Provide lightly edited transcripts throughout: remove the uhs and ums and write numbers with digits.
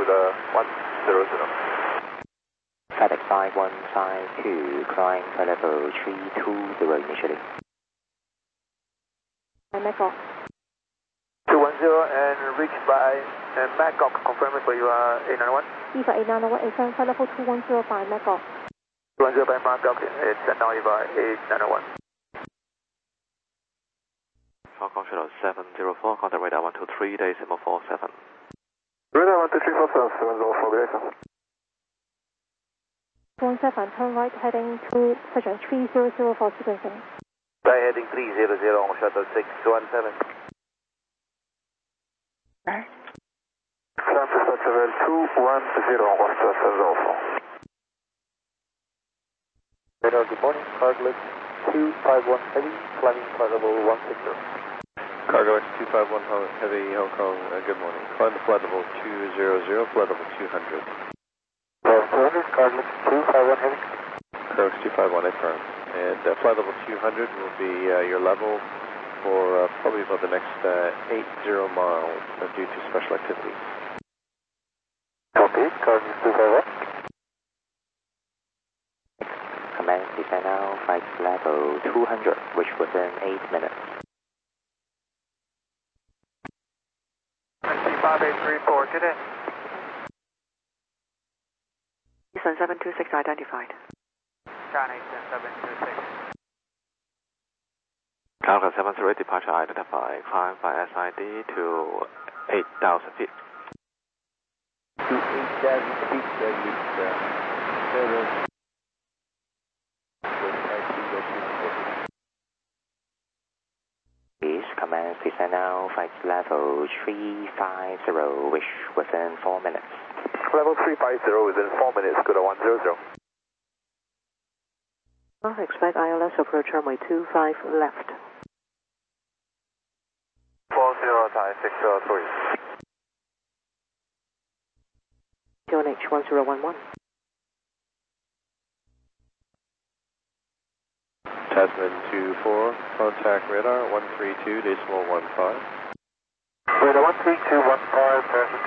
the 100. FedEx 5152, climb for level 320 initially. Macau. 210 and reach by Macau, confirm for you 891. EVA 891, ascend for level 210 by Macau. 210 by Macau, okay, it's now EVA 891. Falcon Shuttle 704, contact radar 123, decimal 47. Radar 12347, 704, good day, sir. 17, turn right, heading to section 3004 sequencing. By heading 300 on shuttle 617. San Francisco 210 on shuttle 704. Radar, good morning, Carglass 251 heavy, climbing flight level 160. Cargo X251 Heavy, Hong Kong, good morning. Climb to flight level 200, flight level 200. 200, Carglass 251 heavy. Cargo X251 affirm. And flight level 200 will be your level for probably about the next 80 miles due to special activities. Copy, Carglass 251. Commence descent now, flight level 200, which within 8 minutes. 5834, get in. Eastern 726 identified. China Eastern 726. Cargo 708 departure identified. Climb by SID to 8,000 feet. To 8,000 feet, that is 7. Please commence descent now, flight level 350, which within 4 minutes. Level 350 within 4 minutes, go to 100. Expect ILS approach runway 25 left. 40 Thai 603. QNH 1011. Tasman 24, contact radar 132, decimal 15. Radar 13215, Tasman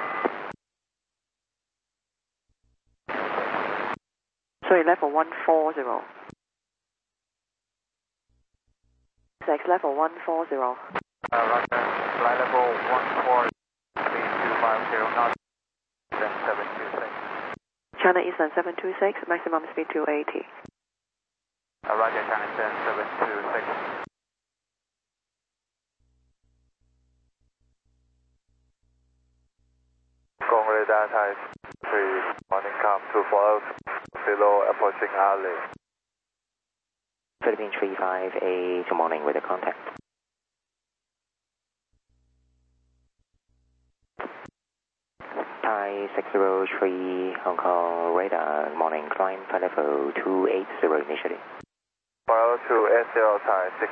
24. Sorry, level 140. Sex level 140. Roger, flight level 140, 3250, not 726. China Eastern 726, maximum speed 280. Roger, China Eastern 726. Gong radar type 3, morning calm 240, below approaching alley. Philippine 35A, good morning with the contact. Thai 603, Hong Kong radar, morning, climb for level 280 initially. Follow to SL Thai 6.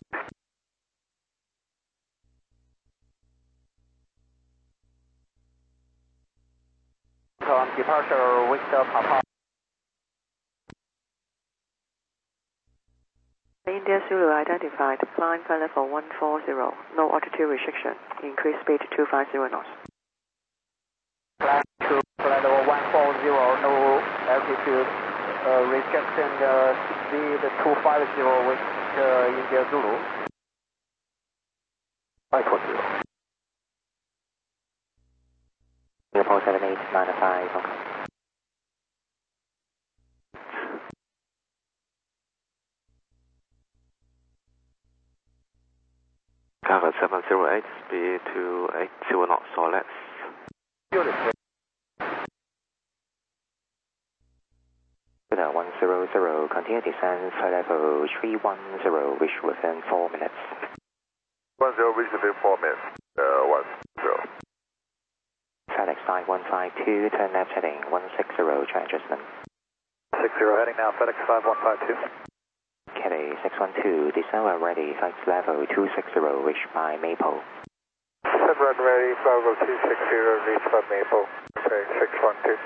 Departure Victor Papa. India Zulu identified. Climb for level 140. No altitude restriction. Increase speed to 250 knots. Climb to flight level 140. No altitude restriction. Speed 250 with India Zulu. 540. Singapore 7895, Hong Kong. Cargo 708, speed to 80 knots or less. Radar 100, continue descent for level 310, which within 4 minutes. 10, reach within 4 minutes. 10. FedEx 5152, turn left heading 160, track adjustment. 60 heading now, FedEx 5152. Cathay 612, descent when ready, flight level 260, reached by Maple. Descent ready, flight level 260, reached by Maple. Okay, 612.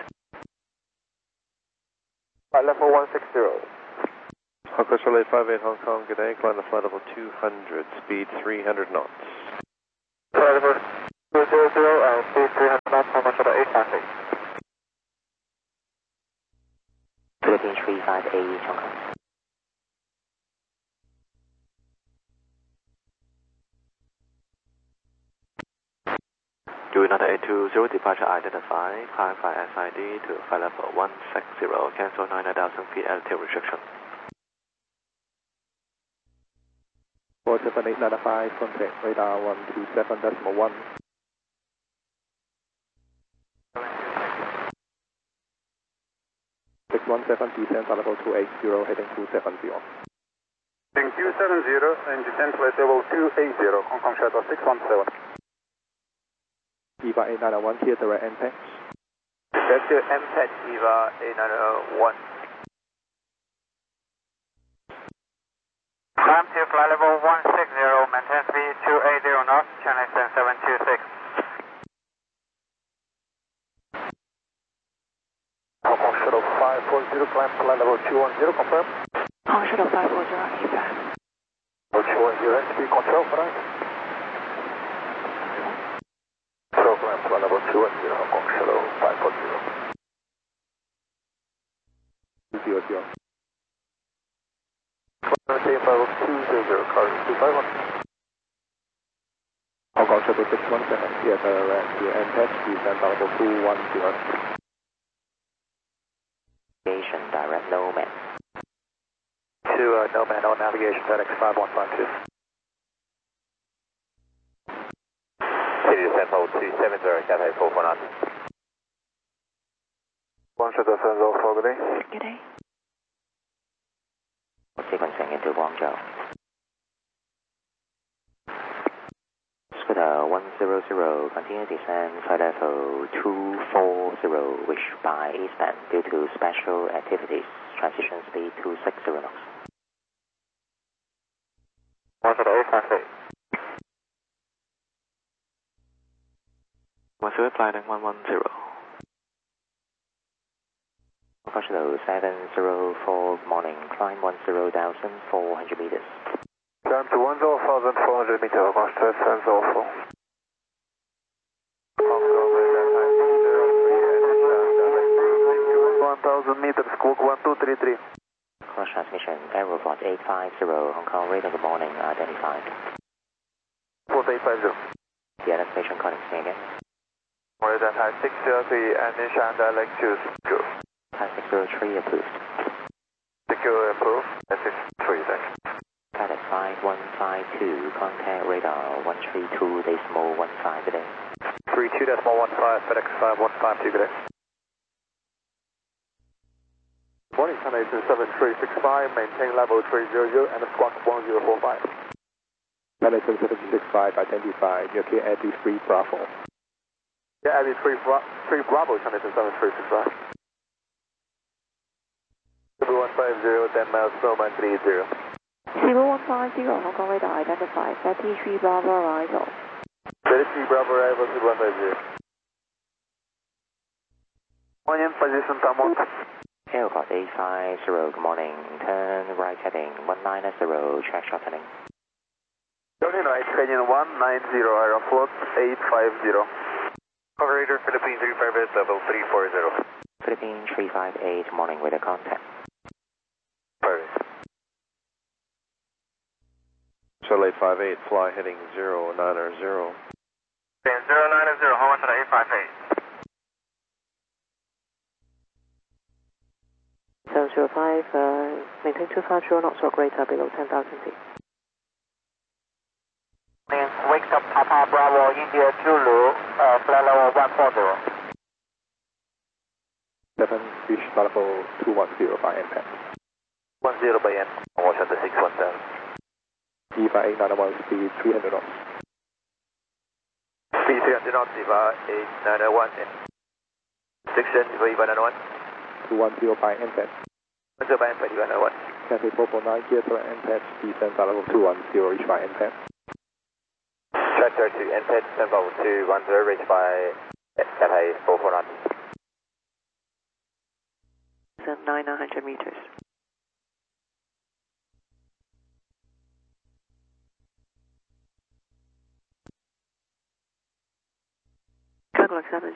Flight level 160. Hong Kong Charlie 58 Hong Kong, good day. Climb to flight level 200, speed 300 knots. Flight level 200 and speed 300 knots, Hong Kong Charlie 89. 980, departure identified, climb flight SID to flight level 160, cancel 9,000 feet altitude restriction. 47895, contact radar 127.1. 617, descent level 280, heading 270. Heading 270 and descent flight level 280, Hong Kong Shuttle 617. EVA 8901, clear direct MPEX. That's your MPEX EVA 8901. Climb to flight level 160, maintain speed 280 knots, channel extend 726. Hong Kong Shuttle 540, climb flight level 210, confirm. Hong Kong Shuttle 540, AFAB. 210, speed control, right. Program flight level 210, Hong Kong Shuttle 540. 200. level 200, car 251. Hong Kong Shuttle 617, clear direct to MPEX, descent level 210. Navigation direct Nomad. To Nomad on navigation, FedEx 5152. City descent level 270, Cathay 449. 1 Shuttle 704, good day. Good day. Sequencing into Guangzhou. Scooter 100, continue descent, flight level 240, wish by eastbound due to special activities, transition speed 260 knots. 1 Shuttle 858. 1 flight 110. Hong Kong Shuttle 704, morning, climb 10,400 meters. Climb to 10,400 meters, Hong Kong Shuttle 704. Hong Kong 1,000 meters, squawk 1233. Cross transmission, Aeroflot 850, Hong Kong radar, good morning, identified. 4850. The other station calling me again. Radar type 603 and Nishan dialect 2. Type 603 approved. Secure approved. That's 3 then. FedEx 5152, contact radar 132.15 today. 32.15, FedEx 5152, good day. Morning, China 7365, maintain level 300 and squawk 1045. Medicine 765, identified, you're clear at the 3 Bravo. Yeah, Abbey 3 Bravo, China 7365. 150, 10 miles, Snowman 30. 0150, Hong Kong radar identified, 33 Bravo arrival. 33 Bravo arrival, 150. Morning, position Tamon. Aeroflot 850, good morning, turn right heading 190, track shortening. Turning right, heading 190, Aeroflot 850. Operator, Philippine 358, level 340. Philippine 358, morning with a contact. Perfect. Shuttle 858, fly heading 090. 090, how much at 858? 705, maintain 250 knots or greater below 10,000 feet. Wake up Papa Bravo, India Zulu, flight level 140. 7, fish level 210 by MPEX. 10 by N, watch at the 617. EVA 891, speed 300 knots. Speed 300 knots, EVA 891. Section, EVA 891. 210 by MPEX. 10 by MPEX, EVA 891. Cathay 449, clear to MPEX, descent level 210, reach by MPEX. Tractor to MPEX, level 210, reach by Cathay 449. 900 meters. Cargo 7